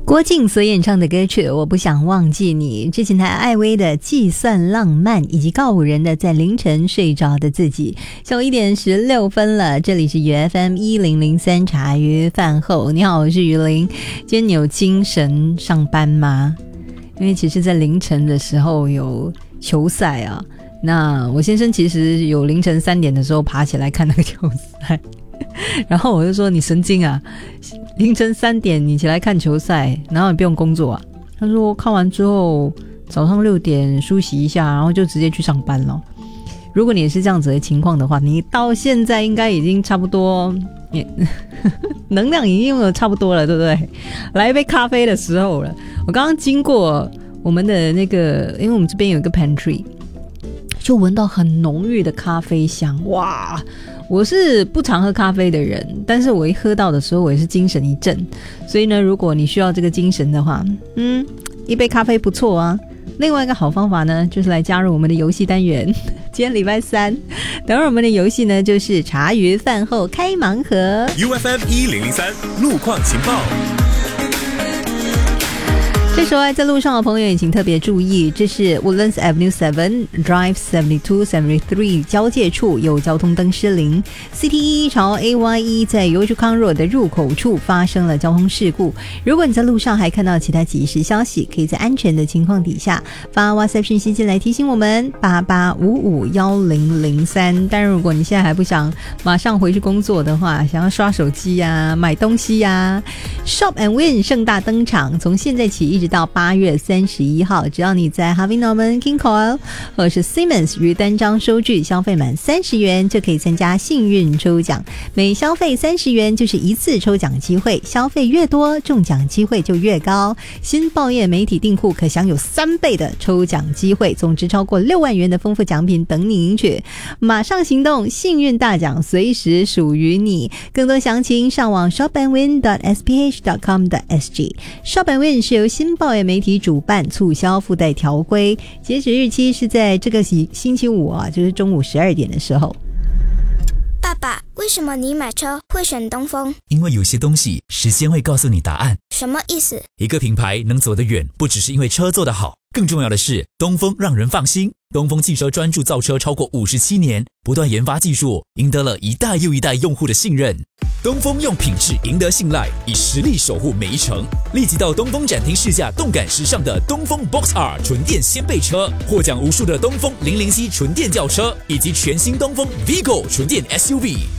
郭靖所演唱的歌曲《我不想忘记你》，之前台艾薇的《计算浪漫》，以及告五人的《在凌晨睡着的自己》。下午1点16分了，这里是FM 1003茶余饭后。你好，我是于林。今天你有精神上班吗？因为其实在凌晨的时候有球赛啊，那我先生其实有凌晨3点的时候爬起来看那个球赛，然后我就说你神经啊，凌晨3点你起来看球赛，然后你不用工作啊？他说看完之后早上6点梳洗一下，然后就直接去上班了。如果你也是这样子的情况的话，你到现在应该已经差不多能量已经有差不多了，对不对？来一杯咖啡的时候了。我刚刚经过我们的那个，因为我们这边有一个 pantry， 就闻到很浓郁的咖啡香。哇，我是不常喝咖啡的人，但是我一喝到的时候我也是精神一振。所以呢，如果你需要这个精神的话，一杯咖啡不错啊。另外一个好方法呢，就是来加入我们的游戏单元。今天礼拜3，等会儿我们的游戏呢就是茶余饭后开盲盒。 UFM 1003路况情报。 这时候在路上的朋友也请特别注意，这是 Woodlands Avenue 7 Drive 72-73交界处有交通灯失灵， CT1 朝 AYE 在油竹康road的入口处发生了交通事故。如果你在路上还看到其他即时消息，可以在安全的情况底下发 WhatsApp 讯息进来提醒我们88551003。但如果你现在还不想马上回去工作的话，想要刷手机啊、买东西啊， Shop and Win 盛大登场，从现在起一直到8月31号，只要你在 Harvey Norman King Coil 或是 Simmons 于单张收据消费满30元，就可以参加幸运抽奖。每消费30元就是一次抽奖机会，消费越多中奖机会就越高。新报业媒体订户可享有3倍的抽奖机会，总值超过6万元的丰富奖品等你赢取。马上行动，幸运大奖随时属于你。更多详情上网 shopandwin.sph.com.sg。 Shop and Win 是由新报业媒体主办，促销附带条规，截止日期是在这个星期五啊，就是中午12点的时候。 爸爸，为什么你买车会选东风？ 因为有些东西时间会告诉你答案。 什么意思？ 一个品牌能走得远，不只是因为车做得好，更重要的是东风让人放心。东风汽车专注造车超过57年，不断研发技术，赢得了一代又一代用户的信任。东风用品质赢得信赖，以实力守护每一程。立即到东风展厅试驾动感时尚的东风 Box R 纯电掀背车，获奖无数的东风007纯电轿车，以及全新东风 Vigo 纯电 SUV。